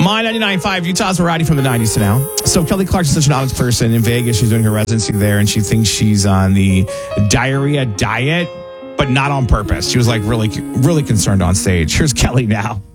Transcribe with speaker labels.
Speaker 1: My 99.5, Utah's variety from the 90s to now. So Kelly Clarkson's such an honest person in Vegas. She's doing her residency there, and she thinks she's on the diarrhea diet, but not on purpose. She was like really, really concerned on stage. Here's Kelly now.